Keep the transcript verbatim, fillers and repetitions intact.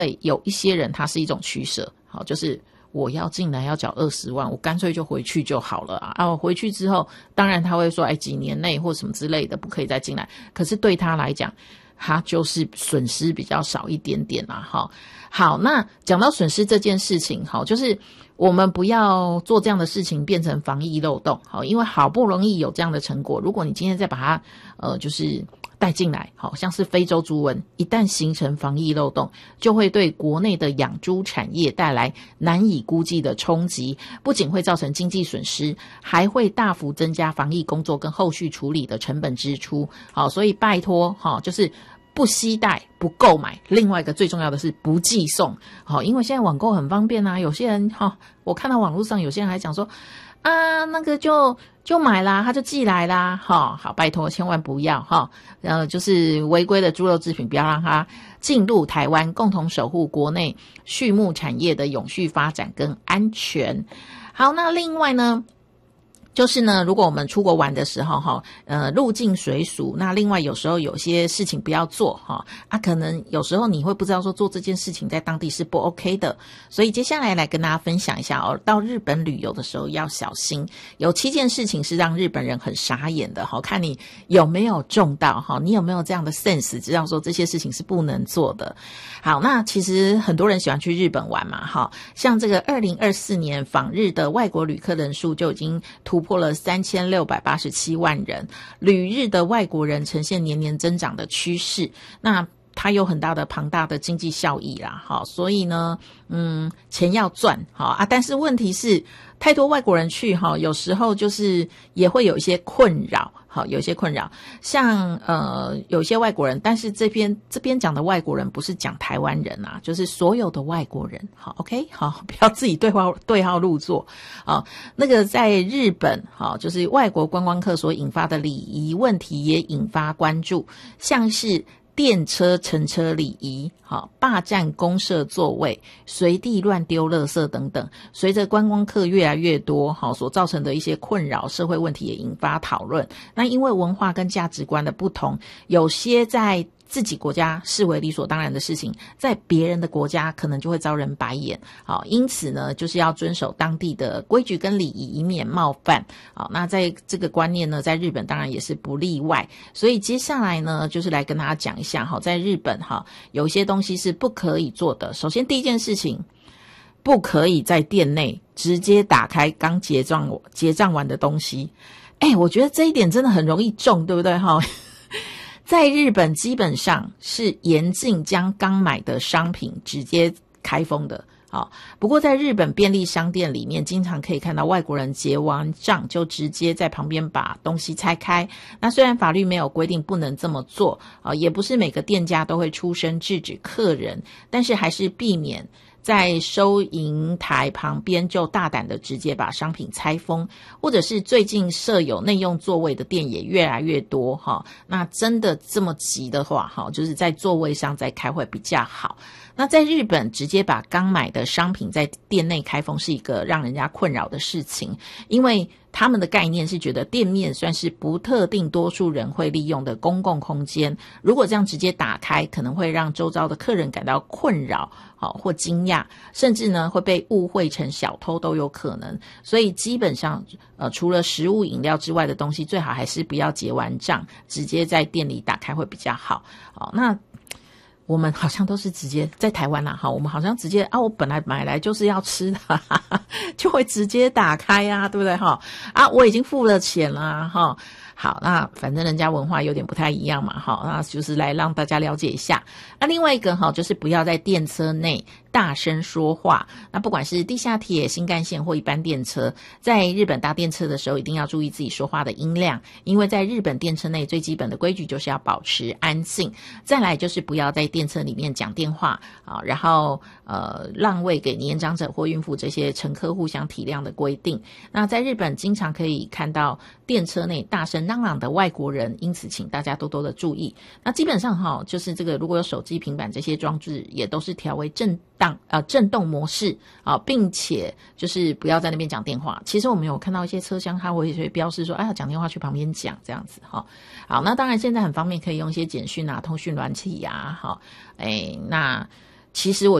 有一些人他是一种取舍，好，就是我要进来要缴二十万，我干脆就回去就好了啊！啊，我回去之后，当然他会说，哎，几年内或什么之类的不可以再进来。可是对他来讲，他就是损失比较少一点点啦，哈。好，那讲到损失这件事情，好，就是我们不要做这样的事情变成防疫漏洞，好，因为好不容易有这样的成果，如果你今天再把它，呃，就是带进来，好像是非洲猪瘟，一旦形成防疫漏洞，就会对国内的养猪产业带来难以估计的冲击，不仅会造成经济损失，还会大幅增加防疫工作跟后续处理的成本支出。好，所以拜托，好，就是不携带不购买，另外一个最重要的是不寄送。好，因为现在网购很方便啊，有些人哈，我看到网络上有些人还讲说啊，那个就就买啦，他就寄来啦，哈，好，拜托千万不要哈，呃，就是违规的猪肉制品不要让它进入台湾，共同守护国内畜牧产业的永续发展跟安全。好，那另外呢，就是呢，如果我们出国玩的时候哈，呃，入境随俗，那另外有时候有些事情不要做哈，啊，可能有时候你会不知道说做这件事情在当地是不 OK 的，所以接下来来跟大家分享一下哦，到日本旅游的时候要小心，有七件事情是让日本人很傻眼的哈，看你有没有中到哈，你有没有这样的 sense， 知道说这些事情是不能做的。好，那其实很多人喜欢去日本玩嘛哈，像这个二零二四年访日的外国旅客人数就已经突破了三千六百八十七万人，旅日的外国人呈现年年增长的趋势，那它有很大的庞大的经济效益啦，好，所以呢，嗯，钱要赚，好啊，但是问题是太多外国人去哈，有时候就是也会有一些困扰，好，有一些困扰，像呃有些外国人，但是这边这边讲的外国人不是讲台湾人啊，就是所有的外国人，好 ，OK， 好，不要自己对号对号入座，好，那个在日本，好，就是外国观光客所引发的礼仪问题也引发关注，像是电车乘车礼仪，好，霸占公设座位，随地乱丢垃圾等等，随着观光客越来越多，好，所造成的一些困扰，社会问题也引发讨论。那因为文化跟价值观的不同，有些在自己国家视为理所当然的事情，在别人的国家可能就会遭人白眼。好，因此呢，就是要遵守当地的规矩跟礼仪，以免冒犯。好，那在这个观念呢，在日本当然也是不例外。所以接下来呢，就是来跟大家讲一下，好，在日本哈，有一些东西是不可以做的。首先第一件事情，不可以在店内直接打开刚结账结账完的东西。哎，我觉得这一点真的很容易中，对不对哈？在日本基本上是严禁将刚买的商品直接开封的。好，不过在日本便利商店里面，经常可以看到外国人结完账就直接在旁边把东西拆开。那虽然法律没有规定不能这么做，啊，也不是每个店家都会出声制止客人，但是还是避免在收银台旁边就大胆的直接把商品拆封，或者是最近设有内用座位的店也越来越多哈。那真的这么急的话哈，就是在座位上再开会比较好。那在日本直接把刚买的商品在店内开封是一个让人家困扰的事情，因为他们的概念是觉得店面算是不特定多数人会利用的公共空间，如果这样直接打开，可能会让周遭的客人感到困扰，好，或惊讶，甚至呢会被误会成小偷都有可能。所以基本上呃，除了食物饮料之外的东西，最好还是不要结完账直接在店里打开会比较好。好，那我们好像都是直接在台湾啦，哈，我们好像直接啊，我本来买来就是要吃的，哈哈哈，就会直接打开啊，对不对哈？啊，我已经付了钱啦，哈。好，那反正人家文化有点不太一样嘛，哈，那就是来让大家了解一下。那另外一个哈，就是不要在电车内大声说话。那不管是地下铁、新干线或一般电车，在日本搭电车的时候，一定要注意自己说话的音量，因为在日本电车内最基本的规矩就是要保持安静。再来就是不要在电车里面讲电话啊，然后呃让位给年长者或孕妇这些乘客互相体谅的规定。那在日本经常可以看到电车内大声嚷嚷的外国人，因此请大家多多的注意。那基本上哈，就是这个如果有手机、平板这些装置，也都是调为震荡呃震动模式啊，并且就是不要在那边讲电话。其实我们有看到一些车厢，它会会标示说，哎呀，讲电话去旁边讲这样子哈。好，那当然现在很方便，可以用一些简讯啊、通讯软体啊，哈，哎，那其实我